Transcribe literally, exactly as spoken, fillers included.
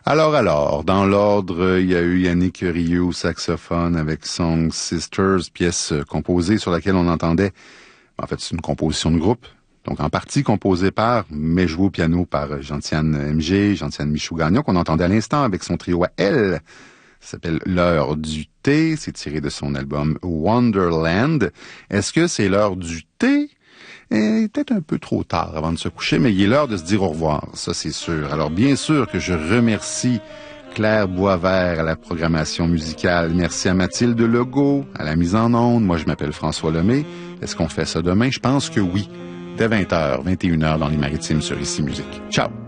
Alors, alors, dans l'ordre, il y a eu Yannick Rieu au saxophone avec Song Sisters, pièce composée sur laquelle on entendait, en fait, c'est une composition de groupe, donc en partie composée par, mais jouée au piano par Gentiane M G, Gentiane Michaud-Gagnon, qu'on entendait à l'instant avec son trio à elle. Ça s'appelle L'heure du thé, c'est tiré de son album Wonderland. Est-ce que c'est l'heure du thé? Eh, peut-être un peu trop tard avant de se coucher, mais il est l'heure de se dire au revoir, ça c'est sûr. Alors bien sûr que je remercie Claire Boisvert à la programmation musicale. Merci à Mathilde Legault à la mise en onde. Moi je m'appelle François Lemay. Est-ce qu'on fait ça demain? Je pense que oui. Dès vingt heures, vingt et une heures dans les Maritimes sur Ici Musique. Ciao!